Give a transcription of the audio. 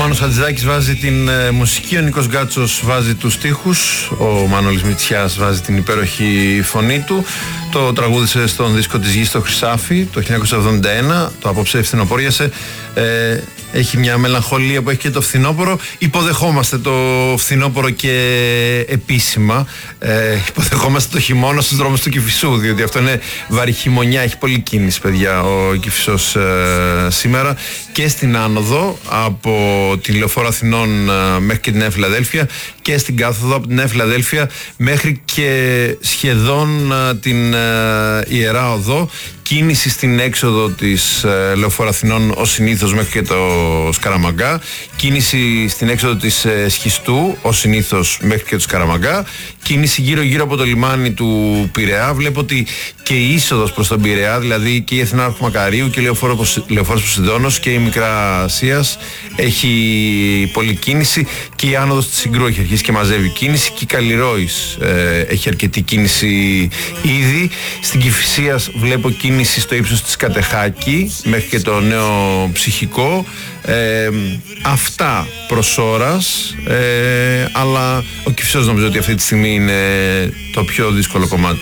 Μάνος Χατζηδάκης βάζει την μουσική, ο Νίκος Γκάτσος βάζει τους στίχους, ο Μανώλης Μητσιάς βάζει την υπέροχη φωνή του. Το τραγούδισε στον δίσκο της Γης στο Χρυσάφι το 1971, το απόψε φθινοπόριασε. Έχει μια μελαγχολία που έχει και το φθινόπωρο. Υποδεχόμαστε το φθινόπωρο και επίσημα. Υποδεχόμαστε το χειμώνα στους δρόμους του Κηφισού, διότι αυτό είναι βαρύ χειμωνιά. Έχει πολλή κίνηση, παιδιά, ο Κηφισός σήμερα και στην άνοδο από τη Λεωφόρο Αθηνών μέχρι και την Νέα Φιλαδέλφια και στην κάθοδο από την Νέα Φιλαδέλφια μέχρι και σχεδόν την Ιερά Οδό. Κίνηση στην έξοδο της Λεωφόρου Αθηνών ως συνήθως μέχρι και το Σκαραμαγκά. Κίνηση στην έξοδο της Σχιστού ως συνήθως μέχρι και το Σκαραμαγκά. Κίνηση γύρω-γύρω από το λιμάνι του Πειραιά. Βλέπω ότι και η είσοδος προς τον Πειραιά, δηλαδή και η Εθνάρχου Μακαρίου και η Λεωφόρος Ποσειδώνος και η Μικρά Ασίας έχει πολλή κίνηση, και η άνοδος της Συγκρού έχει αρχίσει και μαζεύει κίνηση, και η Καλλιρόης έχει αρκετή κίνηση ήδη. Στην Κηφισίας βλέπω κίνηση στο ύψος της Κατεχάκη μέχρι και το Νέο Ψυχικό. Αυτά προς ώρας, αλλά ο Κηφισός νομίζω ότι αυτή τη στιγμή είναι το πιο δύσκολο κομμάτι